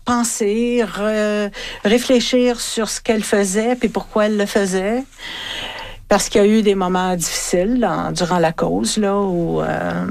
penser, réfléchir sur ce qu'elle faisait puis pourquoi elle le faisait. Parce qu'il y a eu des moments difficiles durant la cause, là, où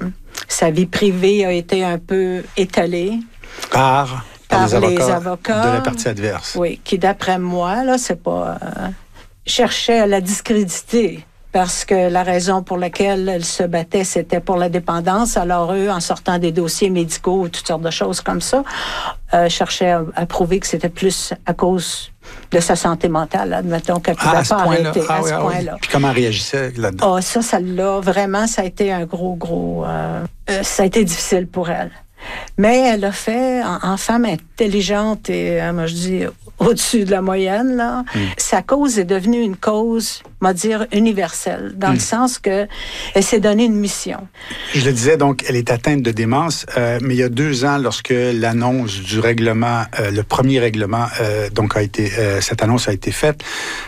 sa vie privée a été un peu étalée. Par les avocats de la partie adverse. Oui, qui, d'après moi, là, c'est pas... cherchait à la discréditer. Parce que la raison pour laquelle elle se battait, c'était pour la dépendance. Alors eux, en sortant des dossiers médicaux ou toutes sortes de choses comme ça, cherchaient à prouver que c'était plus à cause de sa santé mentale, admettons, qu'elle ne pouvait pas arrêter à ce point-là. Puis comment elle réagissait là-dedans? Ça l'a vraiment, ça a été un gros... ça a été difficile pour elle. Mais elle a fait, en femme intelligente et, moi je dis, au-dessus de la moyenne, là, sa cause est devenue une cause, on va dire, universelle, dans le sens que elle s'est donné une mission. Je le disais, donc, elle est atteinte de démence, mais il y a 2 ans, lorsque l'annonce du règlement, le premier règlement, donc a été, cette annonce a été faite,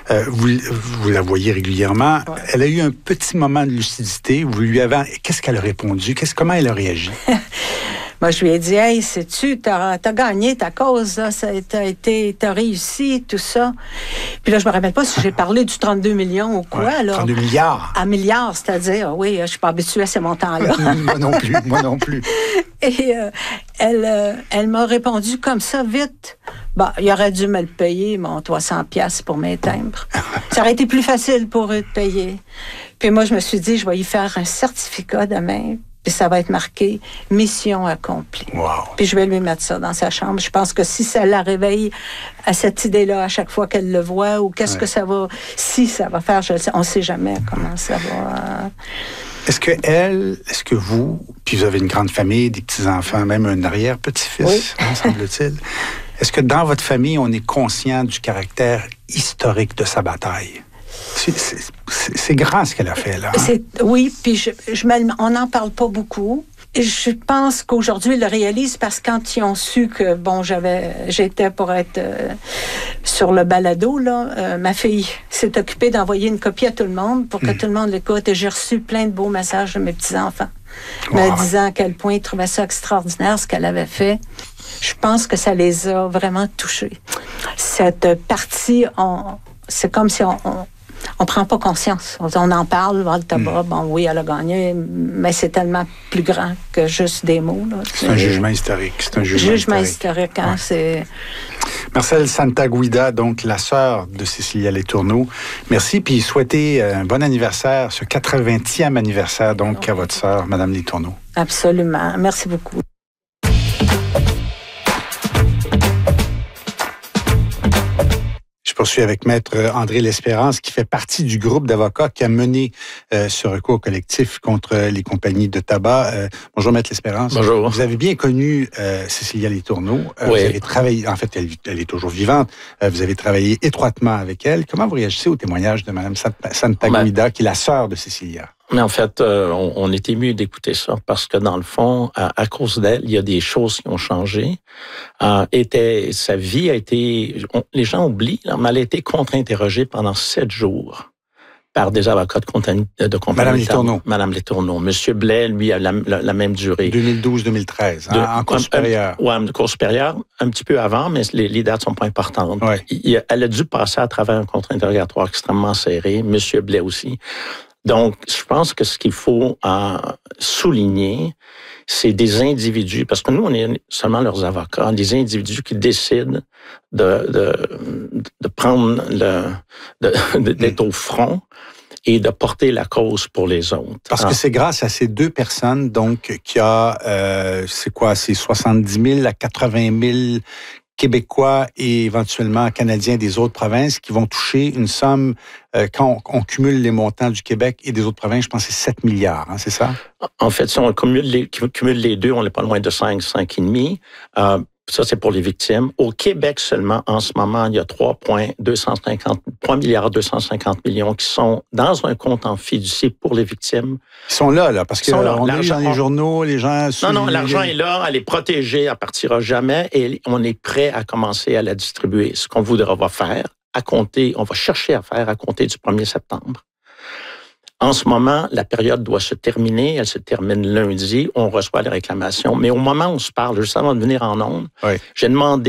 vous la voyez régulièrement, ouais. Elle a eu un petit moment de lucidité, vous lui avez, qu'est-ce qu'elle a répondu? Comment elle a réagi? Moi, je lui ai dit, hey, sais-tu, t'as gagné ta cause, là, t'as réussi, tout ça. Puis là, je me rappelle pas si j'ai parlé du 32 millions ou quoi, ouais, là. 32 milliards. À milliards, c'est-à-dire, oui, je suis pas habituée à ces montants-là. moi non plus. Et elle m'a répondu comme ça, vite. Bah, il aurait dû me le payer, mon 300$ pour mes timbres. Ça aurait été plus facile pour eux de payer. Puis moi, je me suis dit, je vais y faire un certificat demain. Puis ça va être marqué « Mission accomplie ». Wow. Puis je vais lui mettre ça dans sa chambre. Je pense que si ça la réveille à cette idée-là à chaque fois qu'elle le voit, ou qu'est-ce que ça va... Si ça va faire, on ne sait jamais comment ça va... Est-ce que vous, puis vous avez une grande famille, des petits-enfants, même un arrière-petit-fils, oui. Semble-t-il, est-ce que dans votre famille, on est conscient du caractère historique de sa bataille? C'est grand ce qu'elle a fait, là. Hein? Oui, puis on n'en parle pas beaucoup. Je pense qu'aujourd'hui, ils le réalisent parce que quand ils ont su que, bon, j'étais pour être sur le balado, là, ma fille s'est occupée d'envoyer une copie à tout le monde pour que tout le monde l'écoute. Et j'ai reçu plein de beaux messages de mes petits-enfants me disant à quel point ils trouvaient ça extraordinaire, ce qu'elle avait fait. Je pense que ça les a vraiment touchés. Cette partie, c'est comme si on prend pas conscience. On en parle, le tabac, bon oui, elle a gagné, mais c'est tellement plus grand que juste des mots. Là. C'est un jugement historique. C'est un jugement historique, hein, c'est... Marcelle Santaguida, donc la sœur de Cécilia Letourneau. Merci, puis souhaitez un bon anniversaire, ce 80e anniversaire, donc, à votre sœur, Madame Letourneau. Absolument. Merci beaucoup. Je poursuis avec Maître André L'Espérance, qui fait partie du groupe d'avocats qui a mené ce recours collectif contre les compagnies de tabac. Bonjour, Maître L'Espérance. Bonjour. Vous avez bien connu Cécilia Letourneau. Oui. Vous avez travaillé, en fait, elle est toujours vivante. Vous avez travaillé étroitement avec elle. Comment vous réagissez au témoignage de Mme Santaguida, qui est la sœur de Cécilia? Mais en fait, on est ému d'écouter ça parce que dans le fond, à cause d'elle, il y a des choses qui ont changé. Sa vie a été... les gens oublient, là, mais elle a été contre-interrogée pendant 7 jours par des avocats de compagnie. Madame Letourneau. Madame Letourneau. Monsieur Blais, lui, a la même durée. 2012-2013, en cours supérieur. Oui, en cours supérieur, un petit peu avant, mais les dates sont pas importantes. Ouais. Elle a dû passer à travers un contre-interrogatoire extrêmement serré. Monsieur Blais aussi. Donc, je pense que ce qu'il faut souligner, c'est des individus, parce que nous, on est seulement leurs avocats, des individus qui décident de prendre d'être au front et de porter la cause pour les autres. Parce que c'est grâce à ces 2 personnes, donc, qu'il y a, c'est 70 000 à 80 000 Québécois et éventuellement Canadiens des autres provinces qui vont toucher une somme, quand on cumule les montants du Québec et des autres provinces, je pense que c'est 7 milliards, hein, c'est ça? En fait, si on cumule les deux, on n'est pas loin de 5,5. Ça, c'est pour les victimes. Au Québec seulement, en ce moment, il y a 3 milliards 250 millions qui sont dans un compte en fiducie pour les victimes. Ils sont là, parce qu'on est dans les journaux, les gens... Non, l'argent est là, elle est protégée, elle partira jamais et on est prêt à commencer à la distribuer. Ce qu'on voudra faire, on va chercher à faire à compter du 1er septembre. En ce moment, la période doit se terminer. Elle se termine lundi. On reçoit les réclamations. Mais au moment où on se parle, juste avant de venir en ondes, j'ai demandé